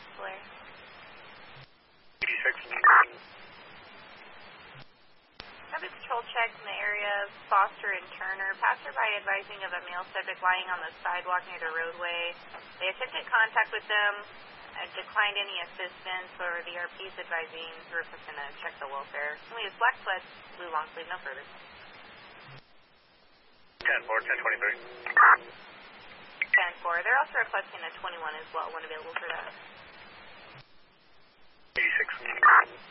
Blair. 86. Traffic patrol checked in the area of Foster and Turner. Passerby advising of a male subject lying on the sidewalk near the roadway. They attempted contact with them, declined any assistance, or the RP's advising we're just going to check the welfare. Only his black sweats, blue long sleeve, no further. 10-4, 10-23. 10-4. They're also requesting a 21 as well, one available for that. 86.